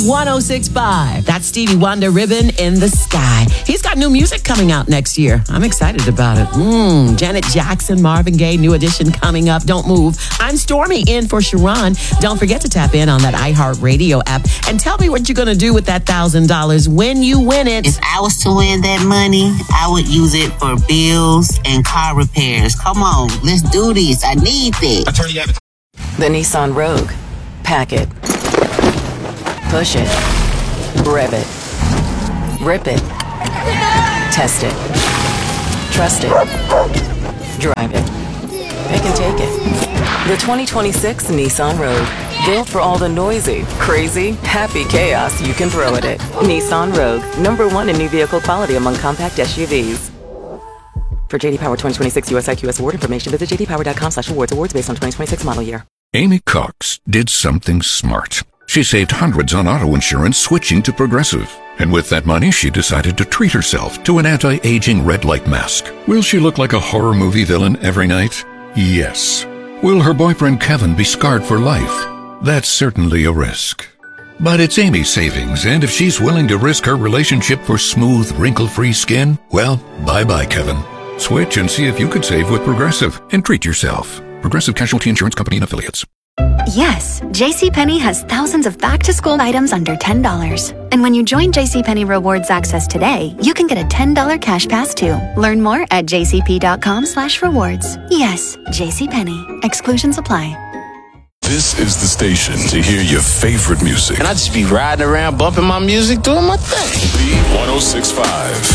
106.5. That's Stevie Wonder, Ribbon in the Sky. He's got new music coming out next year. I'm excited about it. Janet Jackson, Marvin Gaye, new edition coming up. Don't move. I'm Stormy in for Sharon. Don't forget to tap in on that iHeartRadio app and tell me what you're going to do with that $1,000 when you win it. If I was to win that money, I would use it for bills and car repairs. Come on, let's do this. I need that. Attorney Abbott. The Nissan Rogue. Pack it. Push it. Rev it. Rip it. Test it. Trust it. Drive it. Pick and take it. The 2026 Nissan Rogue. Built for all the noisy, crazy, happy chaos you can throw at it. Nissan Rogue. #1 in new vehicle quality among compact SUVs. For JD Power 2026 US IQS award information, visit jdpower.com/awards. Awards based on 2026 model year. Amy Cox did something smart. She saved hundreds on auto insurance switching to Progressive. And with that money, she decided to treat herself to an anti-aging red light mask. Will she look like a horror movie villain every night? Yes. Will her boyfriend Kevin be scarred for life? That's certainly a risk. But it's Amy's savings, and if she's willing to risk her relationship for smooth, wrinkle-free skin, well, bye-bye, Kevin. Switch and see if you could save with Progressive and treat yourself. Progressive Casualty Insurance Company and Affiliates. Yes, JCPenney has thousands of back-to-school items under $10. And when you join JCPenney Rewards Access today, you can get a $10 cash pass too. Learn more at jcp.com/rewards. Yes, JCPenney. Exclusions apply. This is the station to hear your favorite music. And I just be riding around bumping my music, doing my thing. B 106.5.